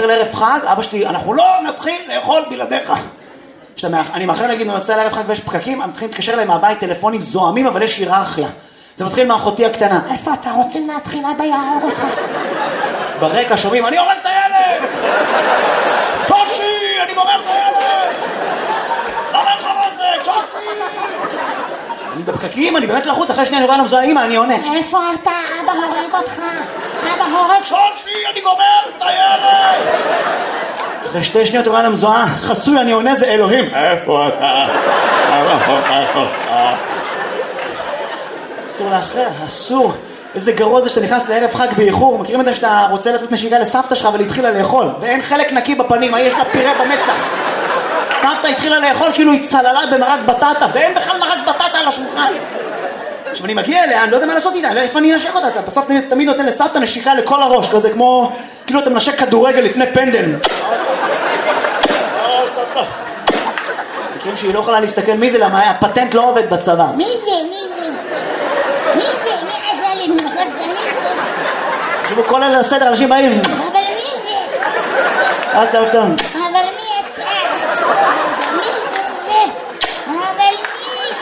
מאחר לערב חג, אבא שלי, אנחנו לא נתחיל לאכול בלעדיך. אני מאחר נגיד, אני נוסע לערב חג ויש פקקים, מתחילים להתקשר להם מהבית טלפונים זוהמים, אבל יש היררכיה. זה מתחיל מאחותי הקטנה. איפה אתה רוצים להתחיל? אבא יהרוג אותך. ברקע שומעים, אני הורג את הילד! שושי, אני גומר את הילד! למה לך מה זה? שושי! אני בפקקים, אני באמת לחוץ, אחרי שנייה אני רואה למזוהה, אמא, אני עונה. איפה אתה? אבא הורג אותך. אבא הורג. שושי, אני גומר את הילד! אחרי 2 שניות אני רואה למזוהה, חסוי, אני עונה, זה אלוהים. איפה אתה? אסור לאחר, אסור. איזה גרוע זה שאתה נכנס לערב חג באיחור. מכירים את זה שאתה רוצה לתת נשיקה לסבתא שלך ולהתחילה לאכול ואין חלק נקי בפנים, יש לה פירה במצח. סבתא התחילה לאכול כאילו היא צללה במרק בטטה ואין בכלל מרק בטטה על השולחן. עכשיו אני מגיע אליה, אני לא יודע מה לעשות איתה, איפה אני אנשק אותה? אתה בסוף תמיד נותן לסבתא נשיקה לכל הראש, כזה כמו כאילו אתה מנשק כדורגל לפני פנדל. מכירים שהיא לא יכולה להסתכל מי זה, למה הפטנט לא עובד בצבא. מי זה? מי עשה לי? תשמעו, כל אלה לסדר, אנשים באים. אבל מי זה? אז סבתא. אבל מי אתה? מי זה? אבל מי?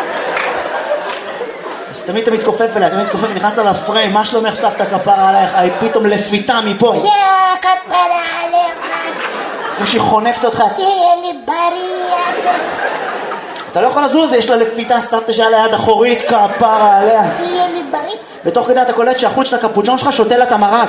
אז תמיד אתה מתכופף אליה, נכנסת לה לפריים, מה שלומך סבתא כפרה עלייך? היא פתאום לפיתה מפה. יא כפרה עליך. כמו שהיא חונקת אותך. תהיה לי בריא. אתה לא יכול לזוז, יש לה לפיתה סבתא שהיה ליד אחורית, כפרה עליה. תהיה לי בריא. בתוך כדי אתה קולט שהחוץ של הקפוצ'ון שלך שותה לה את המרק.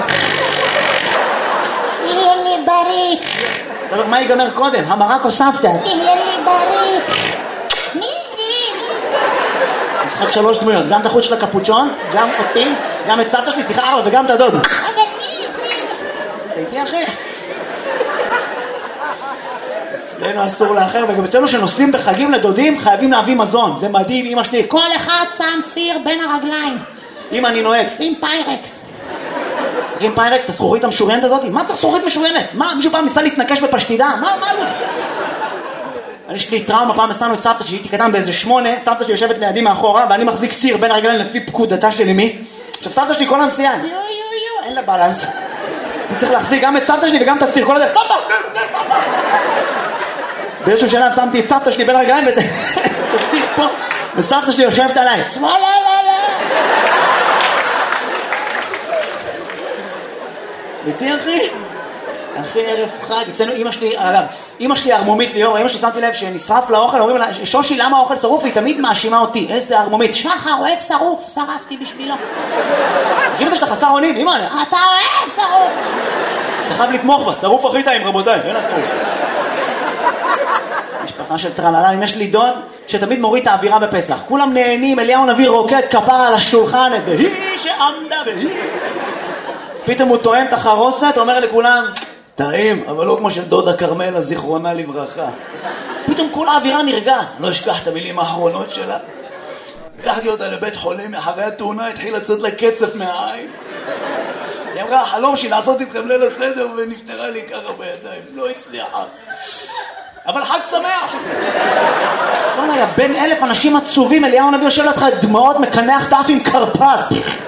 תהיה לי בריא. אתה אומר, מה ייגמר קודם? המרק או סבתא? תהיה לי בריא. מי זה? משחק 3 דמויות, גם את החוץ של הקפוצ'ון, גם אותי, גם את סבתא שלי, סליחה 4 וגם את הדוד. אבל מי זה? אתה איתי אחי? אצלנו אסור לאחר, וגם אצלנו שנוסעים בחגים לדודים חייבים להביא מזון, זה מדהים. אמא שלי, כל אחד שם סיר בין הרגליים. אמא אני נוהג שים פיירקס. מכירים פיירקס, את הזכוכית המשוריינת הזאת? מה צריך זכוכית משוריינת? מה, מישהו פעם ניסה להתנקש בפשטידה? מה? יש לי טראומה, פעם נסענו את סבתא שהייתי קטן באיזה 8, סבתא שלי יושבת לידי מאחורה ואני מחזיק סיר בין הרגליים לפי פקודתה של אמי. עכשיו סבתא שלי כל הנסיעה, אין לה בלנס, אני צריך להחזיק גם את סבתא שלי וגם את הסיר כל הדרך. סבתא! באיזשהו שלב שמתי את סבתא שלי בין הרגליים ואת הסיר פה וסבתא שלי יושבת עליי. איתי אחי? אחי ערב חג, אצלנו אמא שלי ארמומית ליאור, אמא שלי שמתי לב שנשרף לאוכל, אומרים לה, שושי למה האוכל שרוף? היא תמיד מאשימה אותי, איזה ארמומית. שחר אוהב שרוף, שרפתי בשבילו. מכירים את שלך חסר אונים? אמא, אתה אוהב שרוף. אתה חייב לתמוך בה, שרוף הכי טעים רבותיי, אין השרוף. משפחה של טרללה, יש לי דוד שתמיד מוריד את האווירה בפסח, כולם נהנים, אליהו הנביא רוקד כפרה על השולחן, והיא שעמדה והיא. פתאום הוא טועם את החרוסת, אומר לכולם, טעים, אבל לא כמו של דודה קרמלה, זיכרונה לברכה. פתאום כל האווירה נרגעת, לא אשכח את המילים האחרונות שלה. לקחתי אותה לבית חולים, אחרי התאונה התחיל לצאת לה קצף מהעין. היא אמרה, החלום שלי לעשות איתכם ליל הסדר, ונפטרה לי ככה בידיים, לא הצליחה. אבל חג שמח! לא נהיה, בין 1000 אנשים עצובים, אליהו הנביא יושב לך דמעות, מקנח תף עם קרפס.